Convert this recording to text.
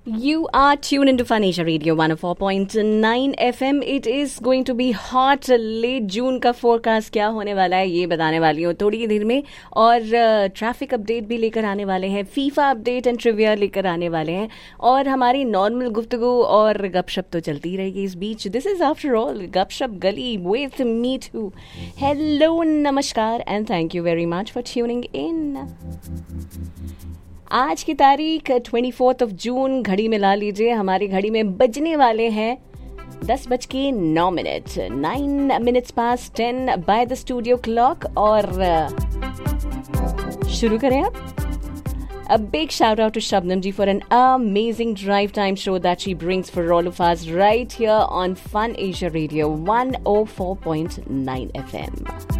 You are tuned into Fun Asia Radio 104.9 FM. It is going to be hot. Late जून का forecast क्या होने वाला है ये बताने वाली हूँ थोड़ी देर में, और ट्रैफिक अपडेट भी लेकर आने वाले हैं, फीफा अपडेट एंड ट्रिविया लेकर आने वाले हैं, और हमारी नॉर्मल गुफ्तगू और गपशप तो चलती रहेगी इस बीच. दिस इज आफ्टर ऑल गपशप गली विथ मी टू. हेलो, नमस्कार and thank you very much for tuning in. आज की तारीख 24 जून. घड़ी में ला लीजिए, हमारी घड़ी में बजने वाले हैं 10:09, 9 minutes past 10 by the studio clock. और शुरू करें अब. A big shout out to Shabnam ji for an amazing drive time show that she brings for all of us right here on Fun Asia Radio 104.9 FM.